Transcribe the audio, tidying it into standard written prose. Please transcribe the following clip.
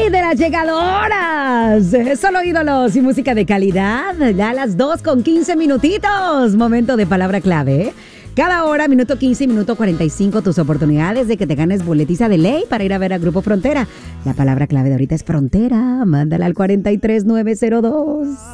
de las llegadoras. Solo ídolos y música de calidad. Ya a las 2:15 minutitos. Momento de palabra clave. Cada hora, minuto 15 y minuto 45, tus oportunidades de que te ganes boletiza de ley para ir a ver a Grupo Frontera. La palabra clave de ahorita es frontera. Mándala al 43902.